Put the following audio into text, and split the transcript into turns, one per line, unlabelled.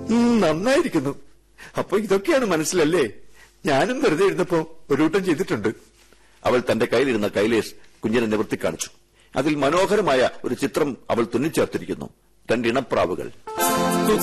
നന്നായിരിക്കുന്നു. അപ്പൊ ഇതൊക്കെയാണ് മനസ്സിലല്ലേ? ഞാനും വെറുതെ ഇരുന്നപ്പോ ഒരു കൂട്ടം ചെയ്തിട്ടുണ്ട്.
അവൾ തന്റെ കയ്യിലിരുന്ന കൈലേസ് കുഞ്ഞിനെ നിവർത്തി കാണിച്ചു. അതിൽ മനോഹരമായ ഒരു ചിത്രം അവൾ തുന്നിച്ചേർത്തിരിക്കുന്നു. രണ്ടിണപ്രാവുകൾ.